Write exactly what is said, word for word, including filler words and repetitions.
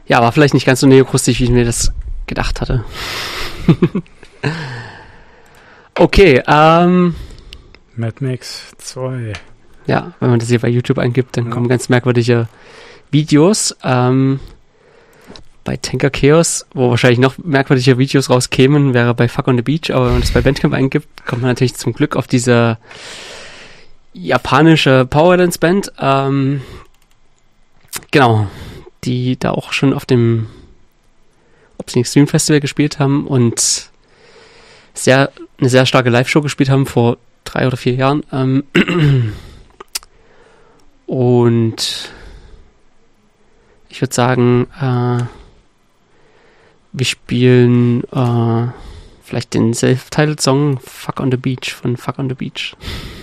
Ja, war vielleicht nicht ganz so neokrustisch, wie ich mir das gedacht hatte. Okay, ähm... Mad Max zwei. Ja, wenn man das hier bei YouTube eingibt, dann ja. kommen ganz merkwürdige Videos. Ähm, bei Tanker Chaos, wo wahrscheinlich noch merkwürdige Videos rauskämen, wäre bei Fuck on the Beach, aber wenn man das bei Bandcamp eingibt, kommt man natürlich zum Glück auf diese japanische Power Dance Band. Ähm, genau, die da auch schon auf dem Obscene Extreme Festival gespielt haben und sehr eine sehr starke Live-Show gespielt haben vor drei oder vier Jahren. Ähm, und ich würde sagen, äh, wir spielen äh, vielleicht den Self-Titled Song Fuck on the Beach von Fuck on the Beach.